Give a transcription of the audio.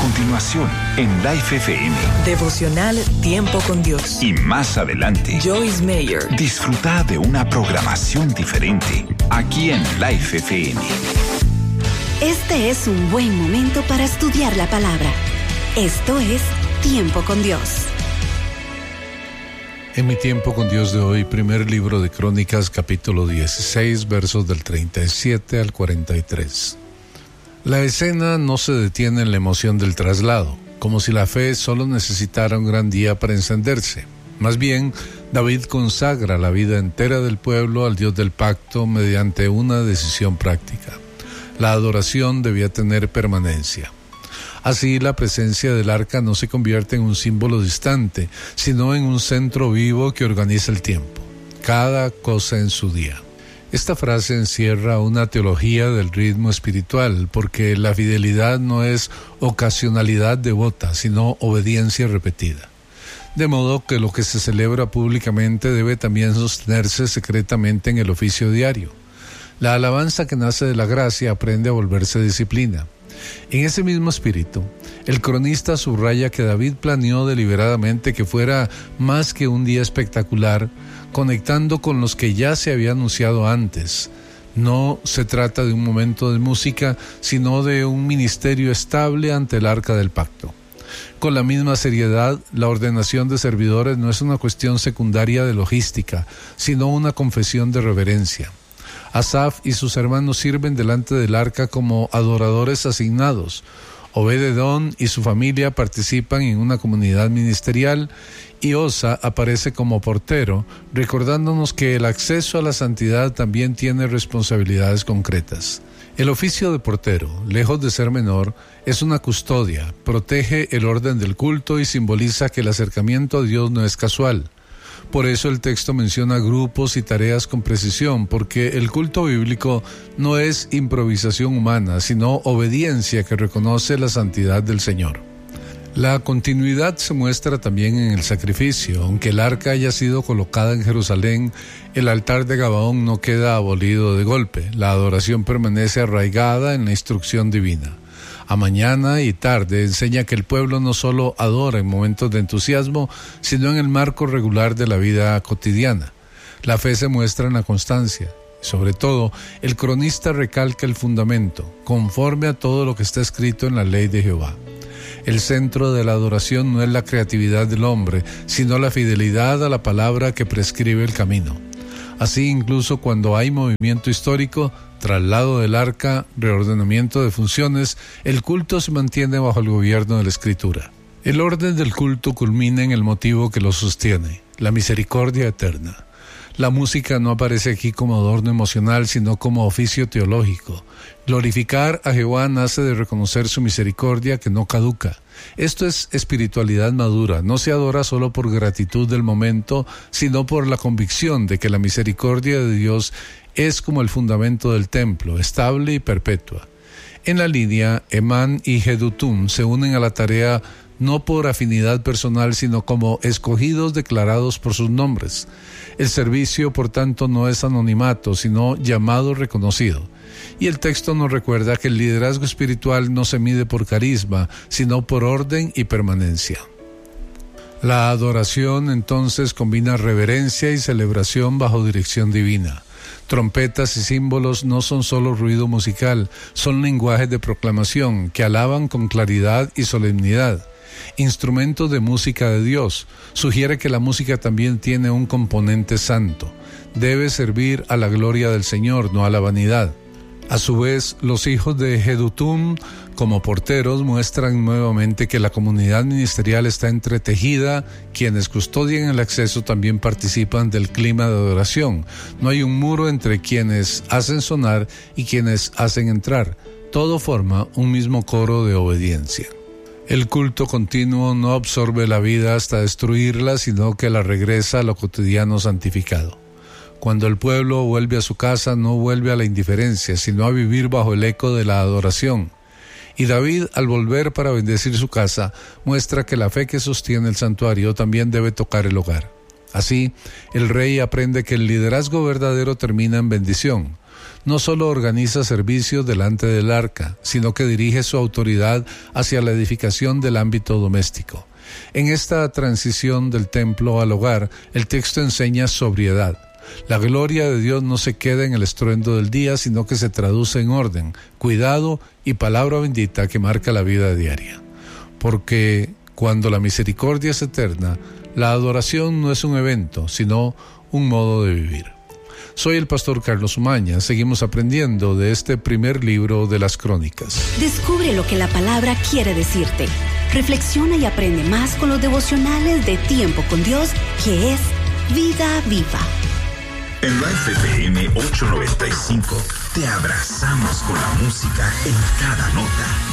continuación, en Life FM. Devocional Tiempo con Dios. Y más adelante, Joyce Meyer. Disfruta de una programación diferente, aquí en Life FM. Este es un buen momento para estudiar la palabra. Esto es Tiempo con Dios. En mi tiempo con Dios de hoy, primer libro de Crónicas, capítulo 16, versos del 37 al 43. La escena no se detiene en la emoción del traslado, como si la fe solo necesitara un gran día para encenderse. Más bien, David consagra la vida entera del pueblo al Dios del pacto mediante una decisión práctica. La adoración debía tener permanencia. Así, la presencia del arca no se convierte en un símbolo distante, sino en un centro vivo que organiza el tiempo. Cada cosa en su día. Esta frase encierra una teología del ritmo espiritual, porque la fidelidad no es ocasionalidad devota, sino obediencia repetida. De modo que lo que se celebra públicamente debe también sostenerse secretamente en el oficio diario. La alabanza que nace de la gracia aprende a volverse disciplina. En ese mismo espíritu, el cronista subraya que David planeó deliberadamente que fuera más que un día espectacular, conectando con los que ya se había anunciado antes. No se trata de un momento de música, sino de un ministerio estable ante el arca del pacto. Con la misma seriedad, la ordenación de servidores no es una cuestión secundaria de logística, sino una confesión de reverencia. Asaf y sus hermanos sirven delante del arca como adoradores asignados. Obed-Edom y su familia participan en una comunidad ministerial y Osa aparece como portero, recordándonos que el acceso a la santidad también tiene responsabilidades concretas. El oficio de portero, lejos de ser menor, es una custodia, protege el orden del culto y simboliza que el acercamiento a Dios no es casual. Por eso el texto menciona grupos y tareas con precisión, porque el culto bíblico no es improvisación humana, sino obediencia que reconoce la santidad del Señor. La continuidad se muestra también en el sacrificio. Aunque el arca haya sido colocada en Jerusalén, el altar de Gabaón no queda abolido de golpe. La adoración permanece arraigada en la instrucción divina. A mañana y tarde enseña que el pueblo no solo adora en momentos de entusiasmo, sino en el marco regular de la vida cotidiana. La fe se muestra en la constancia. Sobre todo, el cronista recalca el fundamento, conforme a todo lo que está escrito en la ley de Jehová. El centro de la adoración no es la creatividad del hombre, sino la fidelidad a la palabra que prescribe el camino. Así, incluso cuando hay movimiento histórico, traslado del arca, reordenamiento de funciones, el culto se mantiene bajo el gobierno de la Escritura. El orden del culto culmina en el motivo que lo sostiene, la misericordia eterna. La música no aparece aquí como adorno emocional, sino como oficio teológico. Glorificar a Jehová nace de reconocer su misericordia que no caduca. Esto es espiritualidad madura. No se adora solo por gratitud del momento, sino por la convicción de que la misericordia de Dios es como el fundamento del templo, estable y perpetua. En la línea, Emán y Jedutum se unen a la tarea no por afinidad personal, sino como escogidos declarados por sus nombres. El servicio, por tanto, no es anonimato, sino llamado reconocido. Y el texto nos recuerda que el liderazgo espiritual no se mide por carisma, sino por orden y permanencia. La adoración, entonces, combina reverencia y celebración bajo dirección divina. Trompetas y símbolos no son solo ruido musical, son lenguajes de proclamación que alaban con claridad y solemnidad. Instrumentos de música de Dios. Sugiere que la música también tiene un componente santo. Debe servir a la gloria del Señor, no a la vanidad. A su vez, los hijos de Jedutum, como porteros, muestran nuevamente que la comunidad ministerial está entretejida. Quienes custodian el acceso también participan del clima de adoración. No hay un muro entre quienes hacen sonar y quienes hacen entrar. Todo forma un mismo coro de obediencia. El culto continuo no absorbe la vida hasta destruirla, sino que la regresa a lo cotidiano santificado. Cuando el pueblo vuelve a su casa, no vuelve a la indiferencia, sino a vivir bajo el eco de la adoración. Y David, al volver para bendecir su casa, muestra que la fe que sostiene el santuario también debe tocar el hogar. Así, el rey aprende que el liderazgo verdadero termina en bendición. no solo organiza servicios delante del arca, sino que dirige su autoridad hacia la edificación del ámbito doméstico. En esta transición del templo al hogar, el texto enseña sobriedad. La gloria de Dios no se queda en el estruendo del día, sino que se traduce en orden, cuidado y palabra bendita que marca la vida diaria. Porque cuando la misericordia es eterna, la adoración no es un evento, sino un modo de vivir. Soy el pastor Carlos Umaña. Seguimos aprendiendo de este primer libro de las Crónicas. Descubre lo que la palabra quiere decirte. Reflexiona y aprende más con los devocionales de Tiempo con Dios, que es Vida Viva. En Life FM 895 te abrazamos con la música en cada nota.